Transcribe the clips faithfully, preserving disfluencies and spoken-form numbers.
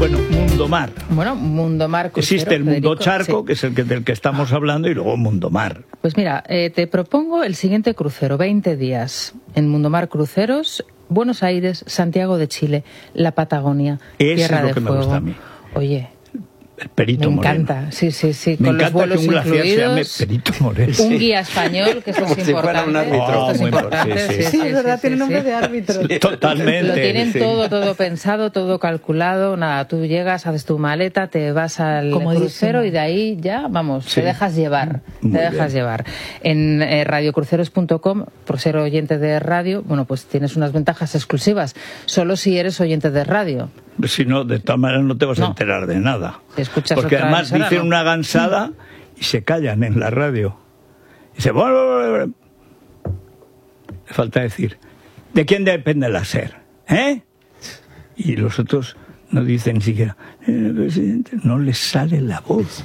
Bueno, Mundomar. Bueno, Mundomar crucero. Existe el Mundo Federico, Charco, sí. que es el que, del que estamos hablando, y luego Mundomar. Pues mira, eh, te propongo el siguiente crucero, veinte días, en Mundomar Cruceros, Buenos Aires, Santiago de Chile, la Patagonia, Ese Tierra es lo de que me Fuego. gusta a mí. Oye, El Perito me Moreno. encanta, sí, sí, sí, Me con los encanta vuelos que un glaciar se llame incluidos, Perito Moreno. un guía español, que eso Como es si fuera importante. un árbitro. Esto es Oh, muy importante, importante, sí, sí, sí. sí, es verdad, sí, tiene sí, nombre sí. de árbitro. Totalmente. Lo tienen sí. todo, todo pensado, todo calculado. Nada, tú llegas, haces tu maleta, te vas al Comodísimo. crucero y de ahí ya, vamos, Sí. te dejas llevar. Muy te dejas bien. llevar. En eh, radiocruceros punto com, por ser oyente de radio, bueno, pues tienes unas ventajas exclusivas. Solo si eres oyente de radio. Si no, de todas maneras no te vas a No. enterar de nada. Si escuchas Porque otra además emisora, dicen ¿no? una gansada y se callan en la radio. Dice, bueno, bueno, bueno. Le falta decir, ¿de quién depende la SER? ¿Eh? Y los otros no dicen ni siquiera, eh, presidente, no les sale la voz.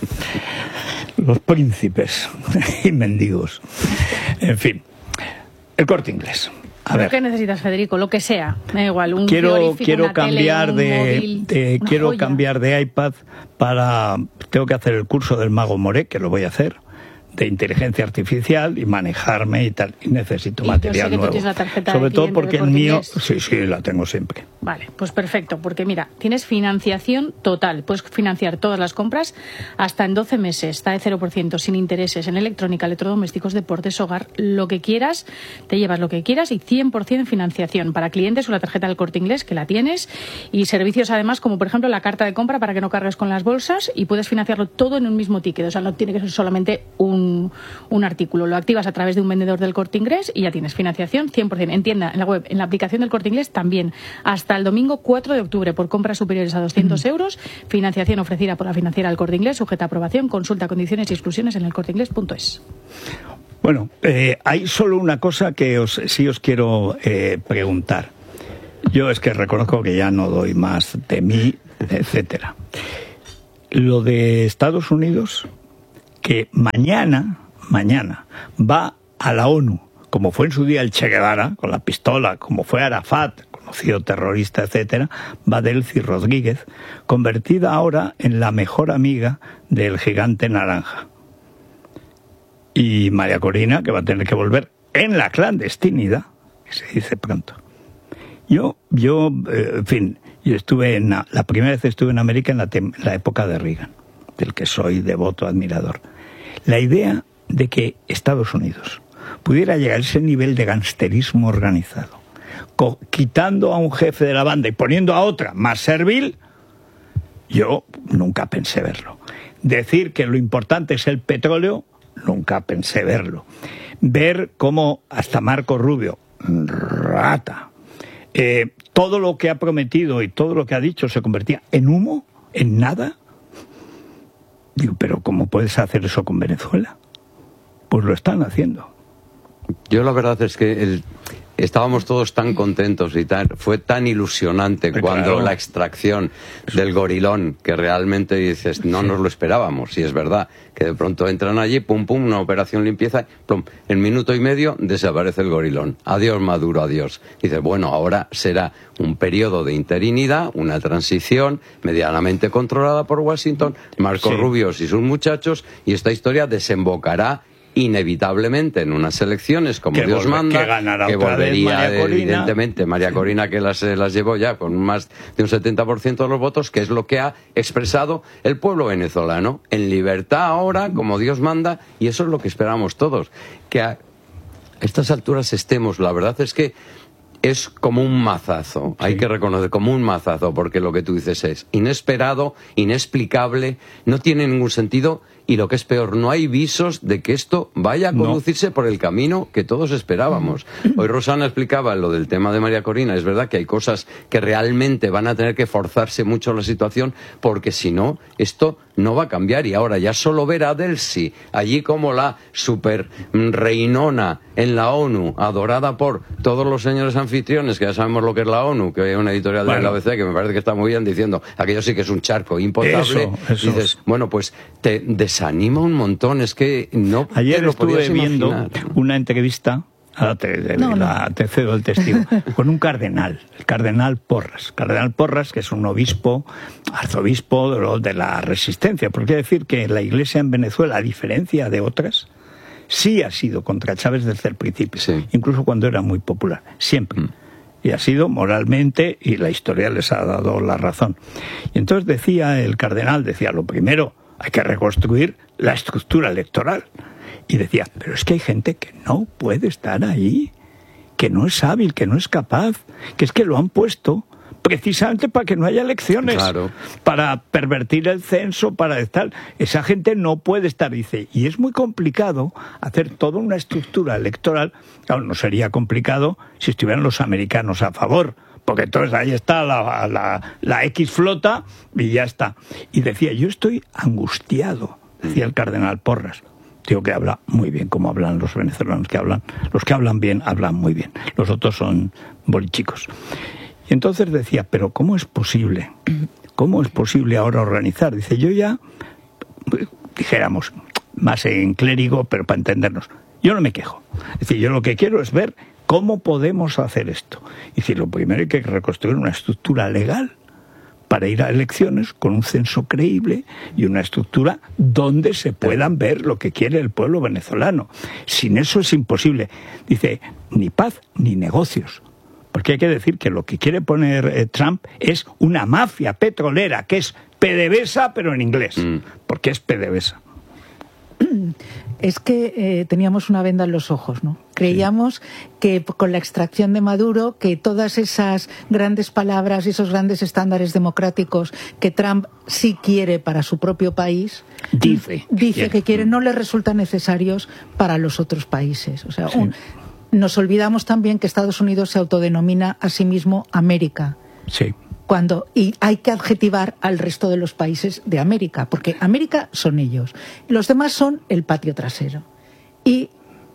Los príncipes y mendigos. En fin, el Corte Inglés. A ¿Pero ver. qué necesitas, Federico? Lo que sea, me da igual, un quiero frigorífico, quiero una cambiar tele, un de, móvil, de- una quiero joya. cambiar de iPad para tengo que hacer el curso del Mago Moré, que lo voy a hacer, de inteligencia artificial y manejarme y tal, y necesito Y yo material sé que tú nuevo. tienes la tarjeta de Sobre todo cliente porque del el Corte mío, Inglés. sí, sí, la tengo siempre. Vale, pues perfecto, porque mira, tienes financiación total, puedes financiar todas las compras hasta en doce meses, está de cero por ciento, sin intereses, en electrónica, electrodomésticos, deportes, hogar, lo que quieras, te llevas lo que quieras y cien por ciento financiación para clientes o la tarjeta del Corte Inglés, que la tienes, y servicios además como por ejemplo la carta de compra para que no cargues con las bolsas y puedes financiarlo todo en un mismo ticket, o sea, no tiene que ser solamente un, un artículo, lo activas a través de un vendedor del Corte Inglés y ya tienes financiación cien por ciento, en tienda, en la web, en la aplicación del Corte Inglés también, hasta el domingo cuatro de octubre por compras superiores a doscientos euros, financiación ofrecida por la financiera del Corte Inglés, sujeta a aprobación, consulta condiciones y exclusiones en el corte inglés punto es. Bueno, eh, hay solo una cosa que os, sí os quiero eh, preguntar. Yo es que reconozco que ya no doy más de mí, etcétera. Lo de Estados Unidos, que mañana, mañana, va a la ONU, como fue en su día el Che Guevara, con la pistola, como fue Arafat, conocido terrorista, etcétera, va Delcy Rodríguez, convertida ahora en la mejor amiga del gigante naranja. Y María Corina, que va a tener que volver en la clandestinidad, que se dice pronto. Yo, yo, eh, en fin, yo estuve en la, la primera vez estuve en América en la, tem, la época de Reagan, del que soy devoto admirador. La idea de que Estados Unidos pudiera llegar a ese nivel de gangsterismo organizado, co quitando a un jefe de la banda y poniendo a otra más servil, yo nunca pensé verlo. Decir que lo importante es el petróleo, nunca pensé verlo. Ver cómo hasta Marco Rubio, rata, eh, todo lo que ha prometido y todo lo que ha dicho se convertía en humo, en nada. Digo, pero ¿cómo puedes hacer eso con Venezuela? Pues lo están haciendo. Yo la verdad es que el, estábamos todos tan contentos y tan, fue tan ilusionante Claro. cuando la extracción del gorilón, que realmente dices, no nos lo esperábamos, y es verdad, que de pronto entran allí, pum pum, una operación limpieza, plum, en minuto y medio desaparece el gorilón. Adiós Maduro, adiós. Y dices, bueno, ahora será un periodo de interinidad, una transición medianamente controlada por Washington, Marco Sí. Rubio y sus muchachos, y esta historia desembocará inevitablemente en unas elecciones como Que Dios volve- manda, que ganará que otra vez volvería María Corina. evidentemente María Corina, que las, eh, las llevó ya con más de un setenta por ciento de los votos, que es lo que ha expresado el pueblo venezolano, en libertad ahora, como Dios manda, y eso es lo que esperamos todos, que a estas alturas estemos. La verdad es que es como un mazazo, hay que reconocer, como un mazazo, porque lo que tú dices es inesperado, inexplicable, no tiene ningún sentido, y lo que es peor, no hay visos de que esto vaya a conducirse no. por el camino que todos esperábamos. Hoy Rosana explicaba lo del tema de María Corina, es verdad que hay cosas que realmente van a tener que forzarse mucho la situación, porque si no, esto no va a cambiar, y ahora ya solo ver a Delcy allí como la super reinona en la ONU, adorada por todos los señores anfitriones, que ya sabemos lo que es la ONU, que hay una editorial bueno. de la A B C que me parece que está muy bien diciendo, aquello sí que es un charco impotable, eso, eso. y dices, bueno, pues te desanima un montón, es que no Ayer te lo estuve podías viendo imaginar. una entrevista Ahora te, no, la, no. te cedo el testigo. Con un cardenal, el cardenal Porras. Cardenal Porras, que es un obispo, arzobispo de, lo, de la Resistencia. Porque quiere decir que la Iglesia en Venezuela, a diferencia de otras, sí ha sido contra Chávez desde el principio. Sí. Incluso cuando era muy popular. Siempre. Mm. Y ha sido moralmente, y la historia les ha dado la razón. Y entonces decía el cardenal, decía, lo primero, hay que reconstruir la estructura electoral. Y decía, pero es que hay gente que no puede estar ahí, que no es hábil, que no es capaz, que es que lo han puesto precisamente para que no haya elecciones, claro, para pervertir el censo, para estar. Esa gente no puede estar, dice, y es muy complicado hacer toda una estructura electoral. Claro, no sería complicado si estuvieran los americanos a favor, porque entonces ahí está la, la, la X flota y ya está. Y decía, yo estoy angustiado, decía el cardenal Porras. Tío que habla muy bien, como hablan los venezolanos que hablan. Los que hablan bien, hablan muy bien. Los otros son bolichicos. Y entonces decía, pero ¿cómo es posible? ¿Cómo es posible ahora organizar? Dice, yo ya, dijéramos, más en clérigo, pero para entendernos, yo no me quejo. Es decir, yo lo que quiero es ver cómo podemos hacer esto. Y decir, lo primero hay que reconstruir una estructura legal para ir a elecciones con un censo creíble y una estructura donde se puedan ver lo que quiere el pueblo venezolano. Sin eso es imposible. Dice, ni paz ni negocios. Porque hay que decir que lo que quiere poner eh, Trump es una mafia petrolera, que es PDVSA, pero en inglés. Mm. Porque es PDVSA. Es que eh, teníamos una venda en los ojos, ¿no? Creíamos sí. que con la extracción de Maduro, que todas esas grandes palabras y esos grandes estándares democráticos que Trump sí quiere para su propio país, dice, dice yeah. que quiere, no le resultan necesarios para los otros países. O sea, sí. un, nos olvidamos también que Estados Unidos se autodenomina a sí mismo América. Sí. Cuando, y hay que adjetivar al resto de los países de América, porque América son ellos. Los demás son el patio trasero. Y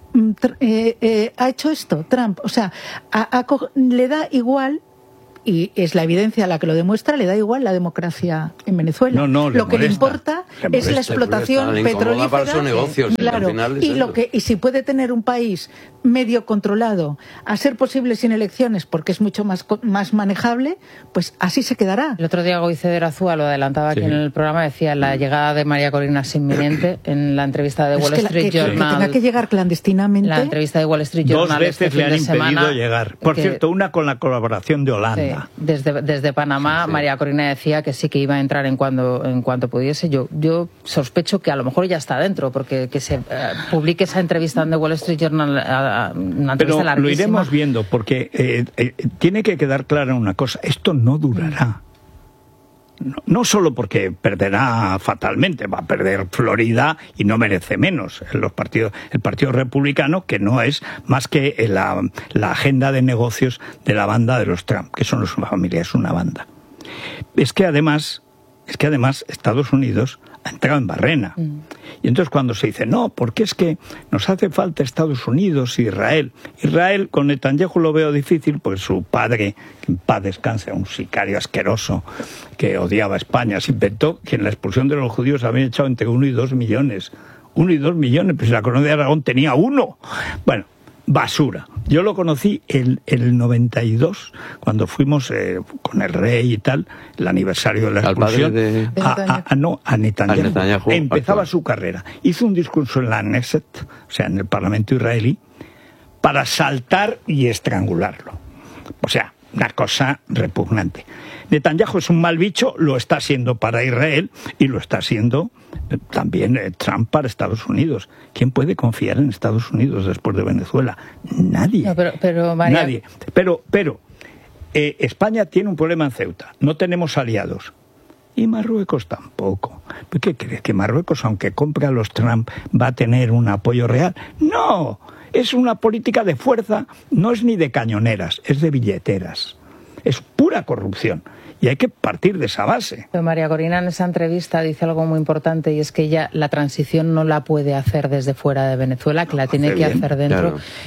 eh, eh, ha hecho esto Trump. O sea, a, a, le da igual, y es la evidencia la que lo demuestra, le da igual la democracia en Venezuela. No, no, lo que molesta, le importa le es la explotación petrolífera. Para sus negocios, claro, al final es y, lo eso. que, y si puede tener un país medio controlado, a ser posible sin elecciones, porque es mucho más, más manejable, pues así se quedará. El otro día Goize de Erazúa lo adelantaba aquí sí. en el programa, decía la llegada de María Corina es inminente en la entrevista de Wall es que Street la, que, Journal. Que tenga que llegar clandestinamente. La entrevista de Wall Street Journal. Dos veces este le han fin de impedido semana, llegar. Por que, cierto, una con la colaboración de Holanda. Sí, desde, desde Panamá, sí, sí. María Corina decía que sí que iba a entrar en cuando en cuanto pudiese. Yo yo sospecho que a lo mejor ya está dentro, porque que se uh, publique esa entrevista en The Wall Street Journal, uh, una entrevista larguísima. Lo iremos viendo, porque eh, eh, tiene que quedar clara una cosa, esto no durará. No, no solo porque perderá fatalmente, va a perder Florida y no merece menos los partidos, el Partido Republicano, que no es más que la, la agenda de negocios de la banda de los Trump, que son una familia, es una banda. Es que además, es que además Estados Unidos ha entrado en barrena. Mm. Y entonces cuando se dice, no, porque es que nos hace falta Estados Unidos y Israel. Israel, con Netanyahu lo veo difícil, porque su padre, que en paz descanse, un sicario asqueroso que odiaba a España, se inventó que en la expulsión de los judíos habían echado entre uno y dos millones. Uno y dos millones, pues la colonia de Aragón tenía uno. Bueno, basura. Yo lo conocí en el noventa y dos, cuando fuimos eh, con el rey y tal, el aniversario de la expulsión, de... a, a, a, no, a Netanyahu. A Netanyahu Empezaba actual. su carrera. Hizo un discurso en la Knesset, o sea, en el Parlamento israelí, para saltar y estrangularlo. O sea, una cosa repugnante. Netanyahu es un mal bicho, lo está siendo para Israel y lo está siendo también eh, Trump para Estados Unidos. ¿Quién puede confiar en Estados Unidos después de Venezuela? Nadie. No, pero, pero, María... Nadie. Pero, pero eh, España tiene un problema en Ceuta. No tenemos aliados. Y Marruecos tampoco. ¿Qué crees? ¿Que Marruecos, aunque compre a los Trump, va a tener un apoyo real? ¡No! Es una política de fuerza, no es ni de cañoneras, es de billeteras. Es pura corrupción. Y hay que partir de esa base. Pero María Corina en esa entrevista dice algo muy importante, y es que ella la transición no la puede hacer desde fuera de Venezuela, que la tiene que bien, hacer dentro. Claro.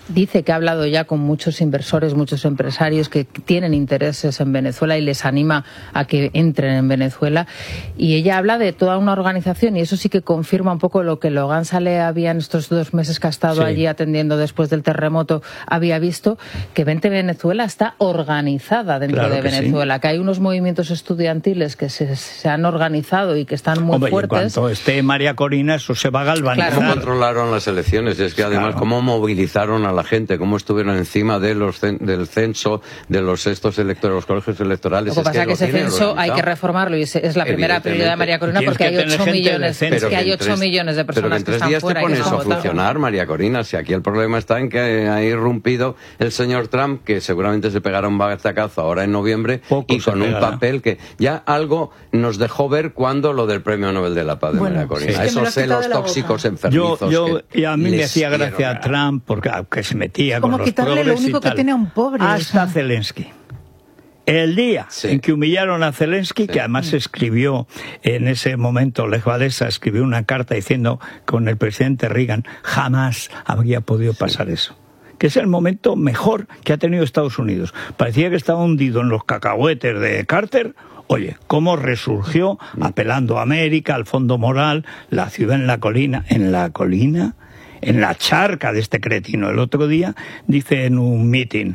dice que ha hablado ya con muchos inversores, muchos empresarios que tienen intereses en Venezuela y les anima a que entren en Venezuela. Y ella habla de toda una organización, y eso sí que confirma un poco lo que Logan Sale había en estos dos meses que ha estado sí. allí atendiendo después del terremoto, había visto que Vente Venezuela está organizada dentro claro de Venezuela, sí. que hay unos movimientos estudiantiles que se, se han organizado y que están muy Hombre, fuertes. Y en cuanto esté María Corina, eso se va a galvanizar. Claro. ¿Cómo controlaron las elecciones? Es que además, claro. cómo movilizaron a la gente, cómo estuvieron encima de los del censo, de los estos electores, los colegios electorales. Lo que pasa es que, que ese censo hay que reformarlo y es la primera prioridad de María Corina porque hay ocho millones, es que hay ocho millones de personas que están fuera. Pero que en tres días te pones a funcionar, María Corina. Si aquí el problema está en que ha irrumpido el señor Trump, que seguramente se pegará un batacazo ahora en noviembre, Poco y con un papel que ya algo nos dejó ver cuando lo del Premio Nobel de la Paz de bueno, María Corina. Sí. Esos celos tóxicos enfermizos. Yo, yo, y a mí me hacía gracia a Trump porque aunque se metía como con los quitarle lo único que tiene a un pobre. Hasta Zelensky. El día sí. en que humillaron a Zelensky, sí. que además escribió en ese momento, Lech Walesa escribió una carta diciendo con el presidente Reagan jamás habría podido pasar sí. eso. Que es el momento mejor que ha tenido Estados Unidos. Parecía que estaba hundido en los cacahuetes de Carter. Oye, cómo resurgió apelando a América, al Fondo Moral, la ciudad en la colina, en la colina, en la charca de este cretino. El otro día dice en un meeting,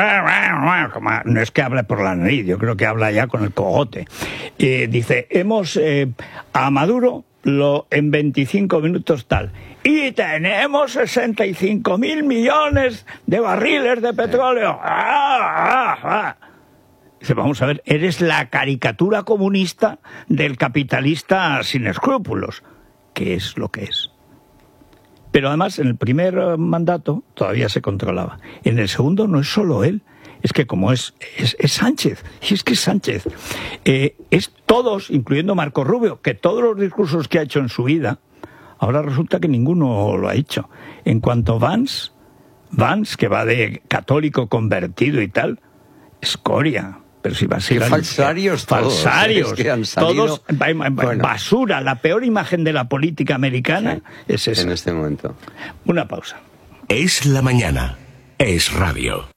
no es que hable por la nariz, yo creo que habla ya con el cogote. Eh, dice, hemos eh, a Maduro lo en veinticinco minutos tal. Y tenemos sesenta y cinco mil millones de barriles de petróleo. ¡Ah, ah, ah! Dice, vamos a ver, eres la caricatura comunista del capitalista sin escrúpulos, que es lo que es. Pero además, en el primer mandato todavía se controlaba. En el segundo no es solo él, es que como es, es, es Sánchez, y es que es Sánchez, eh, es todos, incluyendo Marco Rubio, que todos los discursos que ha hecho en su vida, ahora resulta que ninguno lo ha hecho. En cuanto a Vance, Vance, que va de católico convertido y tal, escoria. Pero si va a ser falsarios todos, falsarios, es que han salido, todos bueno, basura. La peor imagen de la política americana sí, es esa. En este momento. Una pausa. Es la mañana. Es radio.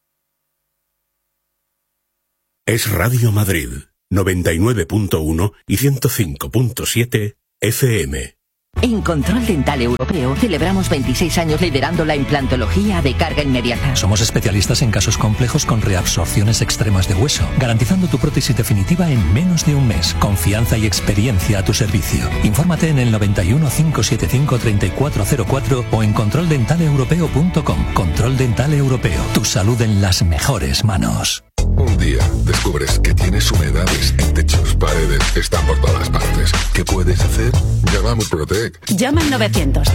Es Radio Madrid, noventa y nueve punto uno y ciento cinco punto siete F M. En Control Dental Europeo celebramos veintiséis años liderando la implantología de carga inmediata. Somos especialistas en casos complejos con reabsorciones extremas de hueso, garantizando tu prótesis definitiva en menos de un mes. Confianza y experiencia a tu servicio. Infórmate en el noventa y uno, cinco setenta y cinco, treinta y cuatro cero cuatro o en control dental europeo punto com. Control Dental Europeo. Tu salud en las mejores manos. Un día descubres que tienes humedades en techos, paredes, están por todas partes. ¿Qué puedes hacer? Llama a Murprotec. Llama al novecientos.